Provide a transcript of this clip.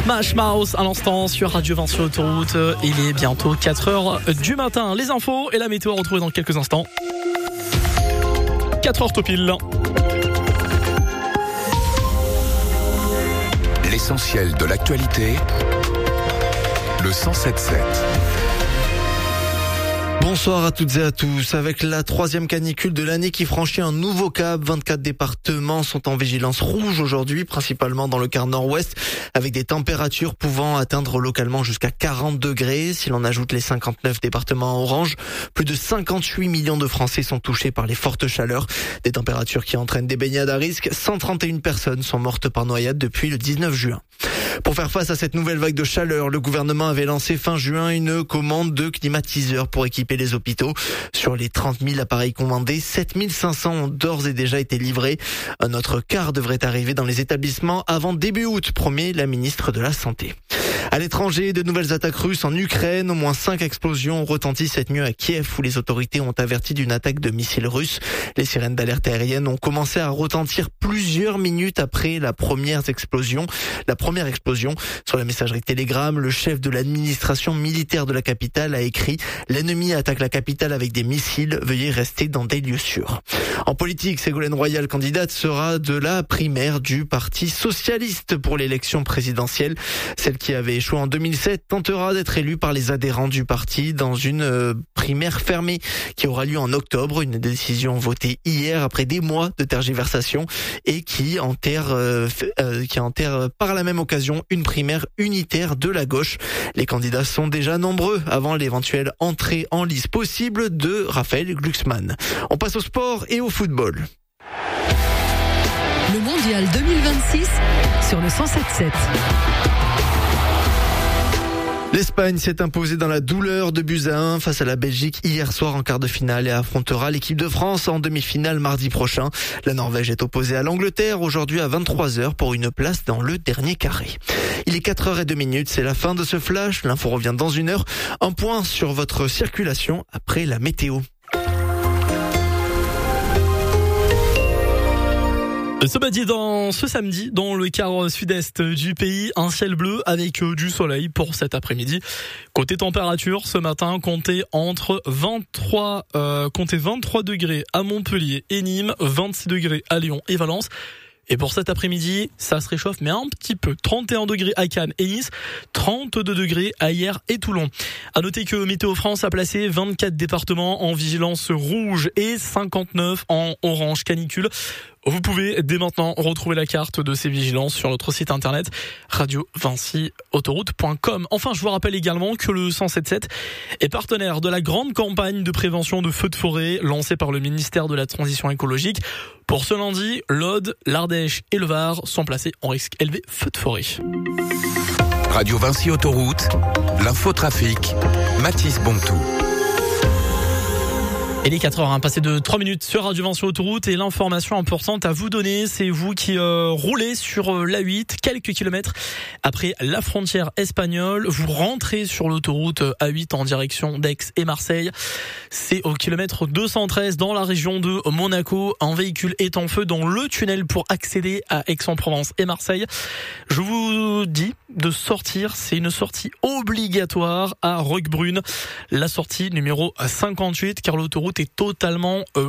Smash Mouth à l'instant sur Radio Vinci Autoroute. Il est bientôt 4h du matin. Les infos et la météo retrouvées dans quelques instants. 4h tout pile. L'essentiel de l'actualité, le 107.7. Bonsoir à toutes et à tous. Avec la 3e canicule de l'année qui franchit un nouveau cap, 24 départements sont en vigilance rouge aujourd'hui, principalement dans le quart nord-ouest, avec des températures pouvant atteindre localement jusqu'à 40 degrés. Si l'on ajoute les 59 départements en orange, plus de 58 millions de Français sont touchés par les fortes chaleurs. Des températures qui entraînent des baignades à risque. 131 personnes sont mortes par noyade depuis le 19 juin. Pour faire face à cette nouvelle vague de chaleur, le gouvernement avait lancé fin juin une commande de climatiseurs pour équiper les hôpitaux. Sur les 30 000 appareils commandés, 7 500 ont d'ores et déjà été livrés. Un autre quart devrait arriver dans les établissements avant début août, promet la ministre de la Santé. À l'étranger, de nouvelles attaques russes en Ukraine. Au moins 5 explosions ont retenti cette nuit à Kiev où les autorités ont averti d'une attaque de missiles russes. Les sirènes d'alerte aérienne ont commencé à retentir plusieurs minutes après la première explosion. Sur la messagerie Telegram, le chef de l'administration militaire de la capitale a écrit « L'ennemi attaque la capitale avec des missiles. Veuillez rester dans des lieux sûrs ». En politique, Ségolène Royal, candidate, sera de la primaire du Parti socialiste pour l'élection présidentielle. Celle qui avait échoué en 2007 tentera d'être élue par les adhérents du parti dans une primaire fermée qui aura lieu en octobre. Une décision votée hier après des mois de tergiversation et qui enterre par la même occasion une primaire unitaire de la gauche. Les candidats sont déjà nombreux avant l'éventuelle entrée en lice possible de Raphaël Glucksmann. On passe au sport et au football. Le mondial 2026 sur le 107.7. L'Espagne s'est imposée dans la douleur de buts à 1 face à la Belgique hier soir en quart de finale et affrontera l'équipe de France en demi-finale mardi prochain. La Norvège est opposée à l'Angleterre aujourd'hui à 23h pour une place dans le dernier carré. Il est 4h02, c'est la fin de ce flash. L'info revient dans une heure. Un point sur votre circulation après la météo. Ce samedi, dans le quart sud-est du pays, un ciel bleu avec du soleil pour cet après-midi. Côté température, ce matin, comptez 23 degrés à Montpellier et Nîmes, 26 degrés à Lyon et Valence. Et pour cet après-midi, ça se réchauffe, mais un petit peu. 31 degrés à Cannes et Nice, 32 degrés à Hyères et Toulon. À noter que Météo France a placé 24 départements en vigilance rouge et 59 en orange canicule. Vous pouvez dès maintenant retrouver la carte de ces vigilances sur notre site internet radiovinciautoroute.com. Enfin, je vous rappelle également que le 107.7 est partenaire de la grande campagne de prévention de feux de forêt lancée par le ministère de la Transition écologique. Pour ce lundi, l'Aude, l'Ardèche et le Var sont placés en risque élevé feu de forêt. Radio Vinci Autoroute, l'infotrafic, Mathis Bontou. Il est 4h, passé de 3 minutes sur Radio Vinci Autoroute et l'information importante à vous donner, c'est vous qui roulez sur l'A8 quelques kilomètres après la frontière espagnole. Vous rentrez sur l'autoroute A8 en direction d'Aix et Marseille. C'est au kilomètre 213 dans la région de Monaco. Un véhicule est en feu dans le tunnel pour accéder à Aix-en-Provence et Marseille. Je vous dis de sortir, c'est une sortie obligatoire à Roquebrune. La sortie numéro 58 car l'autoroute est totalement